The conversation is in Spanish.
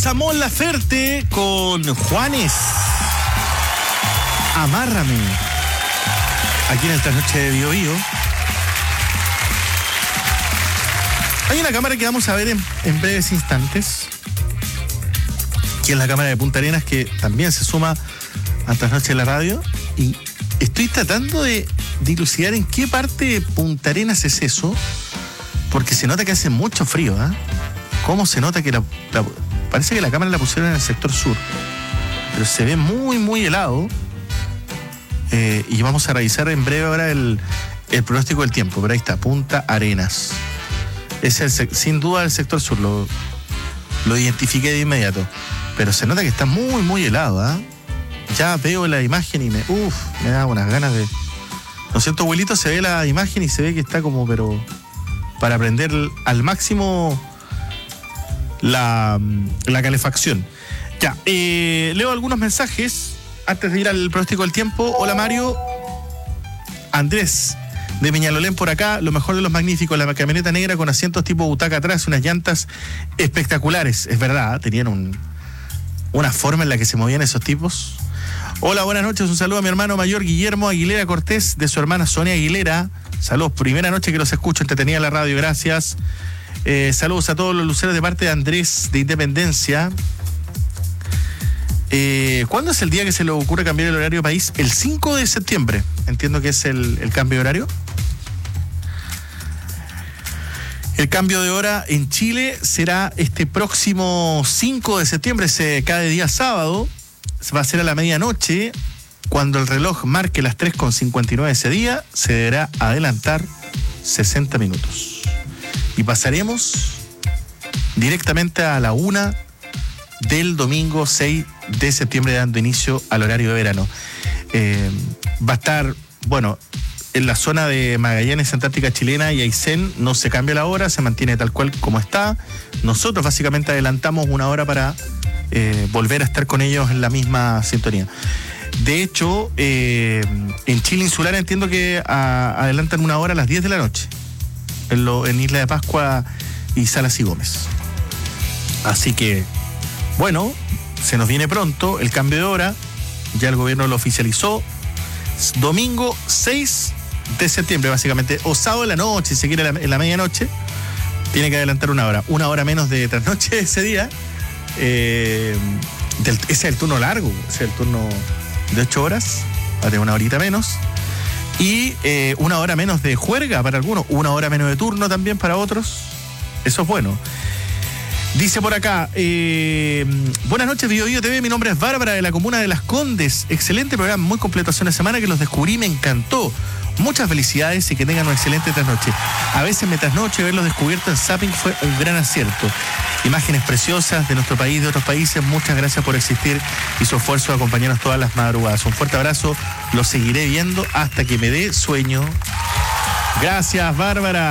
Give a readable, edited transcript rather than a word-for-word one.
Mon Laferte con Juanes. Amárrame. Aquí en el Trasnoche de Bio Bio. Hay una cámara que vamos a ver en breves instantes, que es la cámara de Punta Arenas, que también se suma a Trasnoche de la radio. Y estoy tratando de dilucidar en qué parte de Punta Arenas es eso, porque se nota que hace mucho frío, ¿eh? ¿Cómo se nota que parece que la cámara la pusieron en el sector sur, pero se ve muy, muy helado. Y vamos a revisar en breve ahora el pronóstico del tiempo. Pero ahí está, Punta Arenas. Es sin duda el sector sur, lo identifiqué de inmediato. Pero se nota que está muy, muy helado, ¿eh? Ya veo la imagen y me da unas ganas de... ¿No es cierto, abuelito? Se ve la imagen y se ve que está como, pero para prender al máximo la calefacción. Ya, leo algunos mensajes antes de ir al pronóstico del tiempo. Hola, Mario. Andrés de Peñalolén por acá. Lo mejor de los magníficos, la camioneta negra con asientos tipo butaca atrás, unas llantas espectaculares. Es verdad, tenían una forma en la que se movían esos tipos. Hola, buenas noches. Un saludo a mi hermano mayor Guillermo Aguilera Cortés, de su hermana Sonia Aguilera. Saludos, primera noche que los escucho, entretenida la radio, gracias. Saludos a todos los luceros de parte de Andrés de Independencia. ¿Cuándo es el día que se le ocurre cambiar el horario país? El 5 de septiembre. Entiendo que es el cambio de horario. El cambio de hora en Chile será este próximo 5 de septiembre. Se cae día sábado. Va a ser a la medianoche. Cuando el reloj marque las 3:59 ese día, se deberá adelantar 60 minutos. Y pasaremos directamente a la 1 del domingo 6 de septiembre, dando inicio al horario de verano. Va a estar, bueno, en la zona de Magallanes, Antártica Chilena y Aysén no se cambia la hora, se mantiene tal cual como está. Nosotros básicamente adelantamos una hora para volver a estar con ellos en la misma sintonía. De hecho, en Chile insular entiendo que adelantan una hora a las 10 de la noche. En Isla de Pascua y Salas y Gómez. Así que, bueno, se nos viene pronto el cambio de hora. Ya el gobierno lo oficializó. Domingo 6 de septiembre, básicamente. O sábado en la noche, si se quiere en la medianoche. Tiene que adelantar una hora. Una hora menos de trasnoche ese día. Ese es el turno largo. Ese es el turno de 8 horas. Va a tener una horita menos. Y una hora menos de juerga para algunos, una hora menos de turno también para otros. Eso es bueno. Dice por acá, buenas noches, Bio Bio TV, mi nombre es Bárbara de la comuna de Las Condes. Excelente programa, muy completo hace una semana que los descubrí, me encantó. Muchas felicidades y que tengan una excelente trasnoche. A veces me trasnoche verlos descubiertos en Zapping fue un gran acierto. Imágenes preciosas de nuestro país, de otros países. Muchas gracias por existir y su esfuerzo de acompañarnos todas las madrugadas. Un fuerte abrazo, los seguiré viendo hasta que me dé sueño. Gracias, Bárbara.